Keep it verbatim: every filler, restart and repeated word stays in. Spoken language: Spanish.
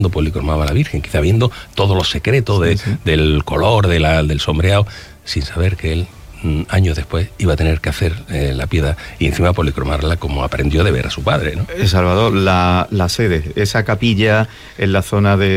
policromaba a la Virgen, quizá viendo todos los secretos de, sí, sí. del color, de la, del sombreado, sin saber que él, años después, iba a tener que hacer eh, la piedra y encima policromarla como aprendió de ver a su padre, ¿no? Salvador, la, la sede, esa capilla en la zona de